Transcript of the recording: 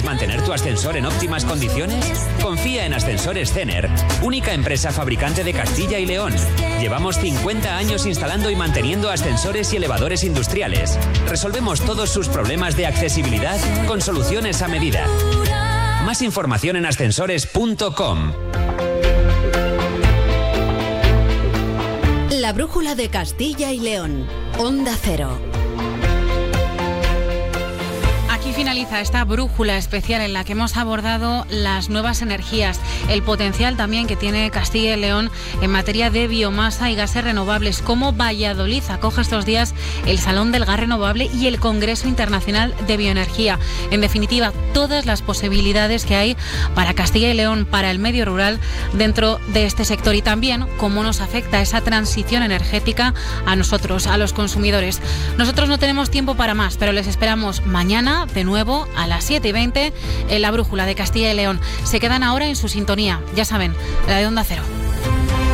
mantener tu ascensor en óptimas condiciones? Confía en Ascensores Cener, única empresa fabricante de Castilla y León. Llevamos 50 años instalando y manteniendo ascensores y elevadores industriales. Resolvemos todos sus problemas de accesibilidad con soluciones a medida. Más información en ascensores.com. La brújula de Castilla y León. Onda Cero. Aquí finaliza esta brújula especial en la que hemos abordado las nuevas energías, el potencial también que tiene Castilla y León en materia de biomasa y gases renovables, cómo Valladolid acoge estos días el Salón del Gas Renovable y el Congreso Internacional de Bioenergía. En definitiva, todas las posibilidades que hay para Castilla y León, para el medio rural dentro de este sector, y también cómo nos afecta esa transición energética a nosotros, a los consumidores. Nosotros no tenemos tiempo para más, pero les esperamos mañana de nuevo a las 7:20 en la brújula de Castilla y León. Se quedan ahora en su sintonía, ya saben, la de Onda Cero.